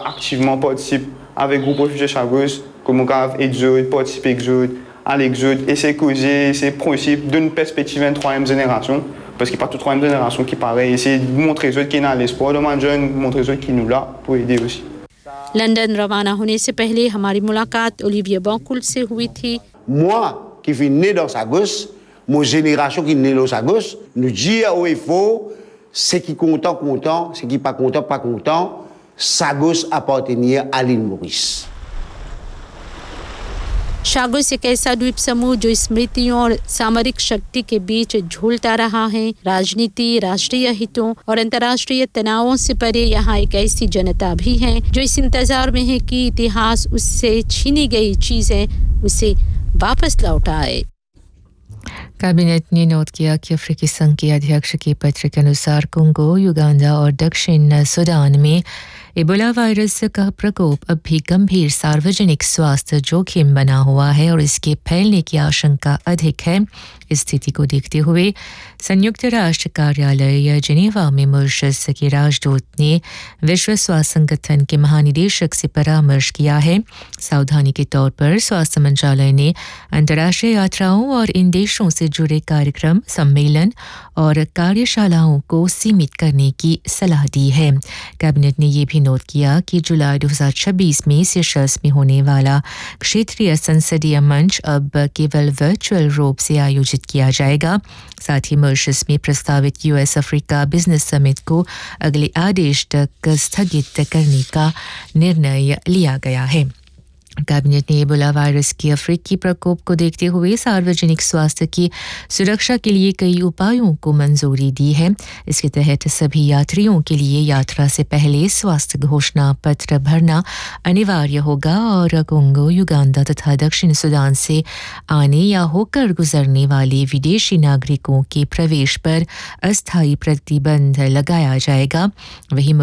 activement participer avec le groupe réfugié Chagos, comme on a participer à l'exode, essayer de causer ces principes d'une perspective de troisième génération, parce qu'il n'y a pas toute troisième génération qui paraît, essayer de montrer aux autres qui ont l'espoir de manger jeunes, montrer aux autres qui nous là pour aider aussi. London रवाना होने से पहले हमारी मुलाकात Olivia बॉकुल से हुई थी. Moi, qui suis né dans Sagos, mon génération qui est née dans Sagos, nous dit au FO, ce qui est content, ce qui n'est pas content, Sagos appartenait à l'île Maurice. Chagos एक ऐसा द्वीप समूह जो स्मृतियों और सामरिक शक्ति के बीच झूलता रहा है. राजनीति, राष्ट्रीय हितों और अंतर्राष्ट्रीय तनावों से परे यहाँ एक ऐसी जनता भी है जो इस इंतजार में है कि इतिहास उससे छीनी गई चीजें उसे वापस लौटाए. कैबिनेट ने नोट किया कि अफ्रीकी संघ के अध्यक्ष के पत्र के अनुसार कोंगो, युगांडा और दक्षिण सूडान में इबोला वायरस का प्रकोप अब भी गंभीर सार्वजनिक स्वास्थ्य जोखिम बना हुआ है और इसके फैलने की आशंका अधिक है. इस स्थिति को देखते हुए संयुक्त राष्ट्र कार्यालय जिनेवा में मॉरिशस के राजदूत ने विश्व स्वास्थ्य संगठन के महानिदेशक से परामर्श किया है. सावधानी के तौर पर स्वास्थ्य मंत्रालय ने अंतर्राष्ट्रीय यात्राओं और इन देशों से जुड़े कार्यक्रम, सम्मेलन और कार्यशालाओं को सीमित करने की सलाह दी है. कैबिनेट ने यह भी नोट किया कि जुलाई 2026 में सेशल्स में होने वाला क्षेत्रीय संसदीय मंच अब केवल वर्चुअल रूप से आयोजित किया जाएगा. साथ ही मॉरिशस में प्रस्तावित यूएस अफ्रीका बिजनेस समिट को अगले आदेश तक स्थगित करने का निर्णय लिया गया है. कैबिनेट ने इबोला वायरस के अफ्रीकी प्रकोप को देखते हुए सार्वजनिक स्वास्थ्य की सुरक्षा के लिए कई उपायों को मंजूरी दी है. इसके तहत सभी यात्रियों के लिए यात्रा से पहले स्वास्थ्य घोषणा पत्र भरना अनिवार्य होगा और कोंगो, युगांडा तथा दक्षिण सूडान से आने या होकर गुजरने वाले विदेशी नागरिकों के प्रवेश पर अस्थायी प्रतिबंध लगाया जाएगा. वहीं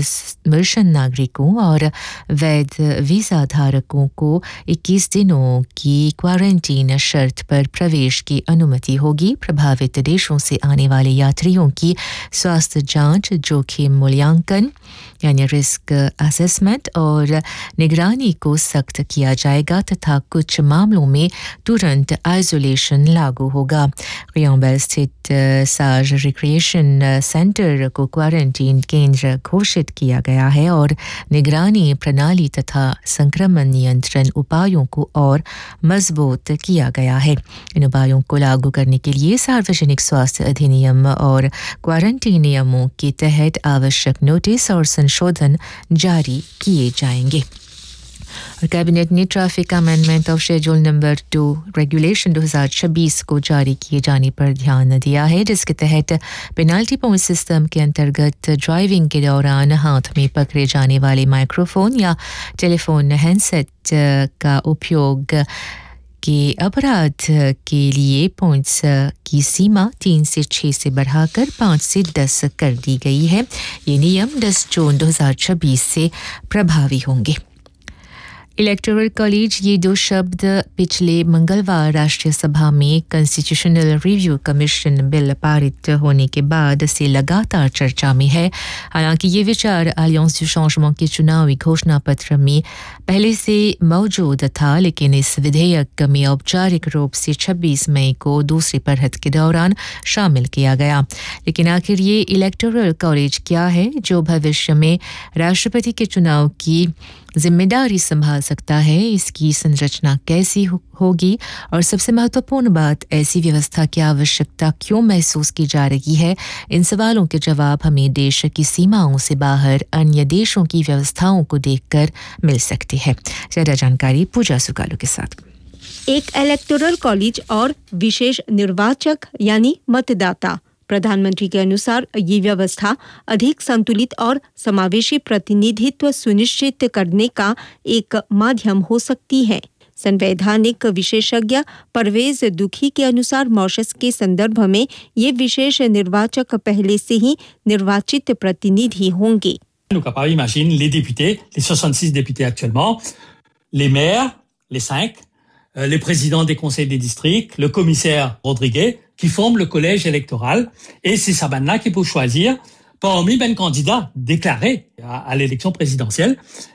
मॉरिशन नागरिकों और वैध वीजा धारकों को 21 दिनों की क्वारंटीन शर्त पर प्रवेश की अनुमति होगी. प्रभावित देशों से आने वाले यात्रियों की स्वास्थ्य जांच, जोखिम मूल्यांकन यानी रिस्क असेसमेंट और निगरानी को सख्त किया जाएगा तथा कुछ मामलों में तुरंत आइसोलेशन लागू होगा. रियांबेल स्थित साज रिक्रिएशन सेंटर को क्वारंटीन केंद्र घोषित किया गया है और निगरानी प्रणाली तथा संक्रमण नियंत्रण उपायों को और मजबूत किया गया है. इन उपायों को लागू करने के लिए सार्वजनिक स्वास्थ्य अधिनियम और क्वारंटीन नियमों के तहत आवश्यक नोटिस और संशोधन जारी किए जाएंगे. और कैबिनेट ने traffic amendment of schedule number 2 regulation 2026 को जारी किए जाने पर ध्यान दिया है, जिसके तहत पेनाल्टी पॉइंट सिस्टम के अंतर्गत ड्राइविंग के दौरान हाथ में पकड़े जाने वाले माइक्रोफोन या टेलीफोन हैंडसेट का उपयोग के अपराध के लिए पॉइंट्स की सीमा 3 से 6 से बढ़ाकर 5 से 10 कर दी गई है. ये नियम 10 जून 2026 से प्रभावी होंगे. इलेक्टोरल कॉलेज, ये दो शब्द पिछले मंगलवार राष्ट्रीय सभा में कॉन्स्टिट्यूशनल रिव्यू कमीशन बिल पारित होने के बाद से लगातार चर्चा में है. हालांकि ये विचार अलायंस du changement के चुनावी घोषणा पत्र में पहले से मौजूद था, लेकिन इस विधेयक में औपचारिक रूप से 26 मई को दूसरी पढ़त के दौरान शामिल किया गया. लेकिन आखिर ये इलेक्टोरल कॉलेज क्या है जो भविष्य में राष्ट्रपति के चुनाव की जिम्मेदारी संभाल सकता है, इसकी संरचना कैसी होगी और सबसे महत्वपूर्ण बात, ऐसी व्यवस्था की आवश्यकता क्यों महसूस की जा रही है? इन सवालों के जवाब हमें देश की सीमाओं से बाहर अन्य देशों की व्यवस्थाओं को देखकर मिल सकती है. ज़्यादा जानकारी पूजा सुकालू के साथ. एक इलेक्टोरल कॉलेज और विशेष निर्वाचक यानी मतदाता. प्रधानमंत्री के अनुसार ये व्यवस्था अधिक संतुलित और समावेशी प्रतिनिधित्व सुनिश्चित करने का एक माध्यम हो सकती है. संवैधानिक विशेषज्ञ परवेज दुखी के अनुसार मॉरिशस के संदर्भ में ये विशेष निर्वाचक पहले से ही निर्वाचित प्रतिनिधि होंगे. Nous sommes capables d'imaginer les députés, les 66 députés actuellement, les maires, les 5, les présidents des conseils des districts, le commissaire Rodriguez, qui forment le collège électoral. Et c'est ça maintenant qui peut choisir parmi les candidats déclarés à l'élection présidentielle.